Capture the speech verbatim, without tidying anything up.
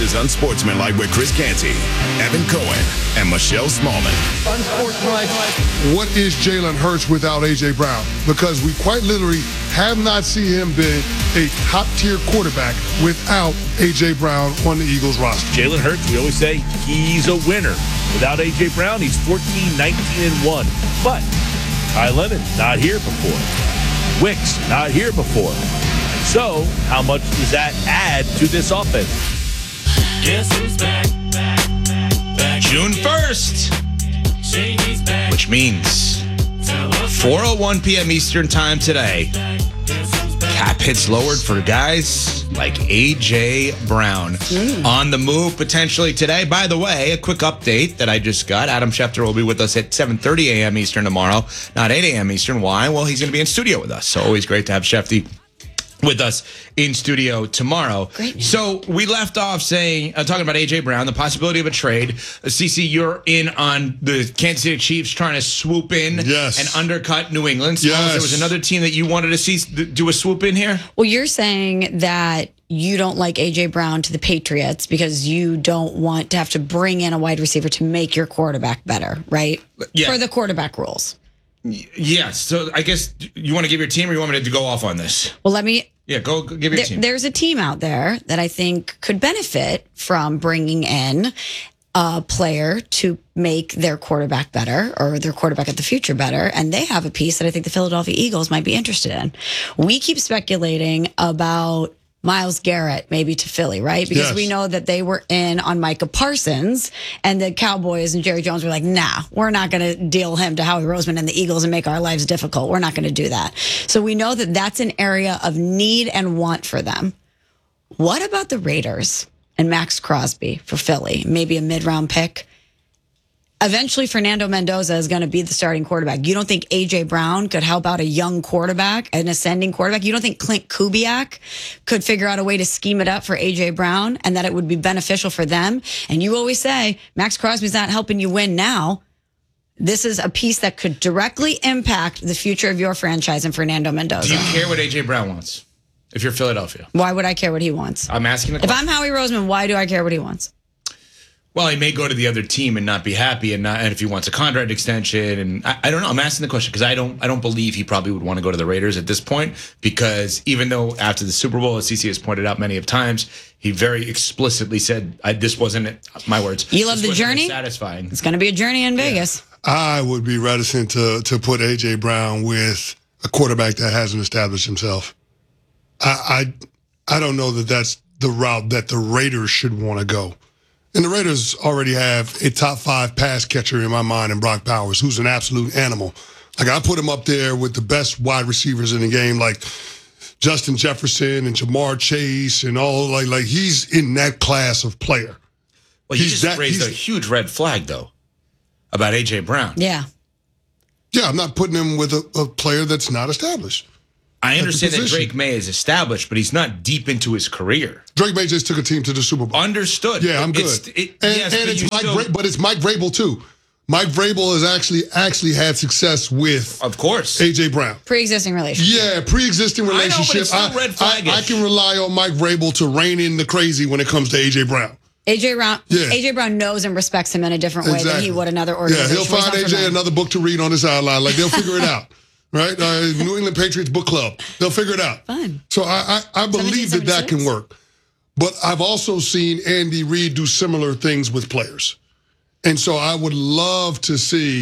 is Unsportsmanlike with Chris Canty, Evan Cohen, and Michelle Smallman. Unsportsmanlike. What is Jalen Hurts without A J Brown? Because we quite literally have not seen him be a top-tier quarterback without A J Brown on the Eagles roster. Jalen Hurts, we always say he's a winner. Without A J Brown, he's fourteen, nineteen, and one. But Ty Lemon, not here before. Wicks, not here before. So, how much does that add to this offense? Guess who's back? Back June first, which means four oh one p.m. Eastern time today. Cap hits lowered for guys like A J Brown. Mm. On the move potentially today. By the way, a quick update that I just got. Adam Schefter will be with us at seven thirty a.m. Eastern tomorrow, not eight a.m. Eastern. Why? Well, he's going to be in studio with us. So always great to have Schefty with us in studio tomorrow. Great. So we left off saying, uh, talking about A J Brown, the possibility of a trade. Uh, Cece, you're in on the Kansas City Chiefs trying to swoop in yes. and undercut New England. So yes. there was another team that you wanted to see do a swoop in here? Well, you're saying that you don't like A J Brown to the Patriots because you don't want to have to bring in a wide receiver to make your quarterback better, right? Yeah. For the quarterback rules. Yes. So I guess you want to give your team or you want me to go off on this? Well, let me... Yeah, go, go give your there, team. There's a team out there that I think could benefit from bringing in a player to make their quarterback better or their quarterback of the future better. And they have a piece that I think the Philadelphia Eagles might be interested in. We keep speculating about Myles Garrett maybe to Philly, right? Because yes. we know that they were in on Micah Parsons and the Cowboys and Jerry Jones were like, nah, we're not going to deal him to Howie Roseman and the Eagles and make our lives difficult. We're not going to do that. So we know that that's an area of need and want for them. What about the Raiders and Max Crosby for Philly? Maybe a mid-round pick. Eventually, Fernando Mendoza is going to be the starting quarterback. You don't think A J Brown could help out a young quarterback, an ascending quarterback? You don't think Clint Kubiak could figure out a way to scheme it up for A J Brown and that it would be beneficial for them? And you always say, Max Crosby's not helping you win now. This is a piece that could directly impact the future of your franchise and Fernando Mendoza. Do you care what A J Brown wants if you're Philadelphia? Why would I care what he wants? I'm asking the If question. I'm Howie Roseman, why do I care what he wants? Well, he may go to the other team and not be happy, and not, and if he wants a contract extension, and I, I don't know. I'm asking the question because I don't, I don't believe he probably would want to go to the Raiders at this point. Because even though after the Super Bowl, as C C has pointed out many of times, he very explicitly said, I, "This wasn't my words." You love this the journey. Satisfying. It's going to be a journey in Vegas. Yeah. I would be reticent to to put A J Brown with a quarterback that hasn't established himself. I I, I don't know that that's the route that the Raiders should want to go. And the Raiders already have a top five pass catcher in my mind in Brock Bowers, who's an absolute animal. Like, I put him up there with the best wide receivers in the game, like Justin Jefferson and Jamar Chase and all. Like, like he's in that class of player. Well, you he's just that, raised a huge red flag, though, about A J Brown. Yeah. Yeah, I'm not putting him with a, a player that's not established. I understand that position. Drake May is established, but he's not deep into his career. Drake May just took a team to the Super Bowl. Understood. Yeah, I'm good. It's, it, and yes, and but it's you Mike, still, Vra- but it's Mike Vrabel too. Mike Vrabel has actually actually had success with, of course, A J Brown. Pre-existing relationship. Yeah, pre-existing relationship. I know, but it's still I, red flag-ish. I, I can rely on Mike Vrabel to rein in the crazy when it comes to A J Brown. A J Brown, Yeah. A J Brown knows and respects him in a different way Exactly. than he would another Yeah, organization. he'll find He's A not J for men. another book to read on the sideline. Like, they'll figure it out. Right? Uh, New England Patriots Book Club. They'll figure it out. Fun. So I, I, I believe that that can work. But I've also seen Andy Reid do similar things with players. And so I would love to see